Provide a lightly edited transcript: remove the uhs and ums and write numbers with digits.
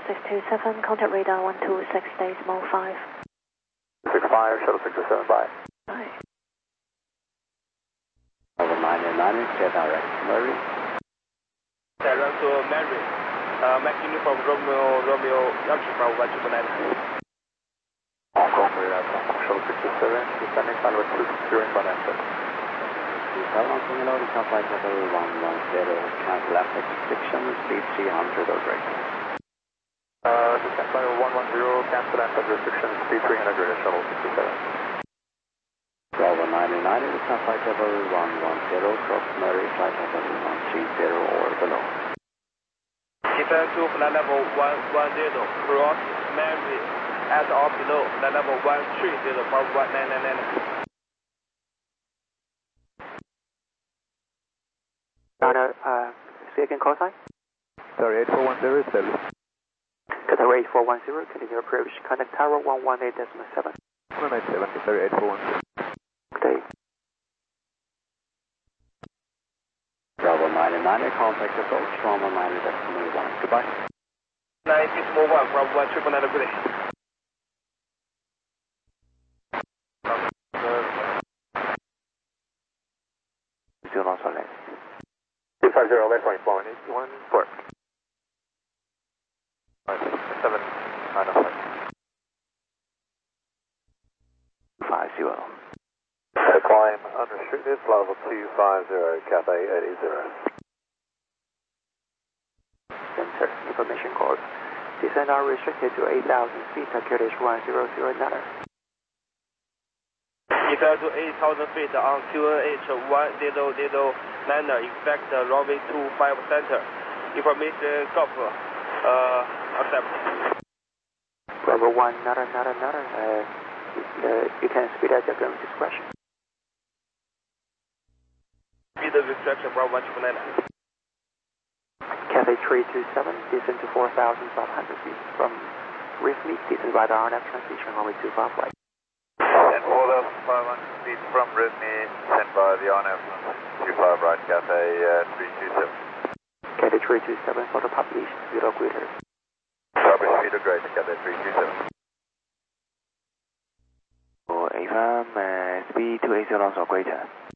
627, contact radar 126, decimal 5. 65, shuttle 627, bye. Bye. Over 909, clear direct Murray. Run to Mary. Mac Uniform Romeo, Yankee from 129. Hong Kong, shuttle 627, descending final 2 inbound answer. 27, Singapore, flight level 110, cancel FX restriction, speed 300 or greater. Descent final 110, cancel FX restriction, speed 300, shuttle 67. Bravo 990, flight level 110, cross Murray, flight level 130 or below. Descend to flight level 110, cross Mary, at or below, flight level 130 from 1999. Say again, call sign? Sorry, 8410 is Delhi. Qatar 8410, continue approach, contact tower 118.7. 197, sorry, 8410. Good day. Bravo 990, contact approach, 119.1. Goodbye. 961 from 1999, good day. Zero Solid. 250, left 24, 81, port. 7, 50. Climb unrestricted, level 250, Cathay 80. Center, information code. Descent are restricted to 8,000 feet, Kurdish 1009. Descend to 8,000 feet on QNH 1009, expect runway 25 center. Information Golf, accept. Bravo 1, you can speed at your own discretion. Speed restriction from 1999. Cathay 327, descend to 4,500 feet from Rifme, descend by the RNF transmission, runway 25 flight. And 4,500 feet from Rifme, sent by the RNF 25 right, Cathay 327. Cathay 327 for the population, 0 greater. Publish speed of greater, Cathay 327. For AFM, speed 280 knots or greater.